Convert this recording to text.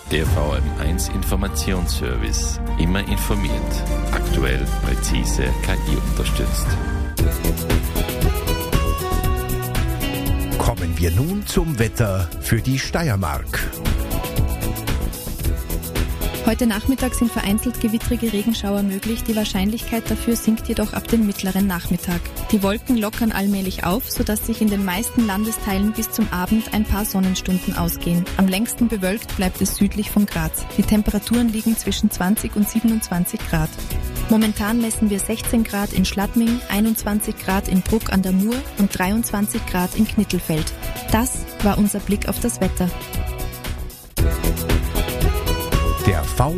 Der VM1 Informationsservice. Immer informiert. Aktuell, präzise, KI unterstützt. Kommen wir nun zum Wetter für die Steiermark. Heute Nachmittag sind vereinzelt gewittrige Regenschauer möglich. Die Wahrscheinlichkeit dafür sinkt jedoch ab dem mittleren Nachmittag. Die Wolken lockern allmählich auf, sodass sich in den meisten Landesteilen bis zum Abend ein paar Sonnenstunden ausgehen. Am längsten bewölkt bleibt es südlich von Graz. Die Temperaturen liegen zwischen 20 und 27 Grad. Momentan messen wir 16 Grad in Schladming, 21 Grad in Bruck an der Mur und 23 Grad in Knittelfeld. Das war unser Blick auf das Wetter. Der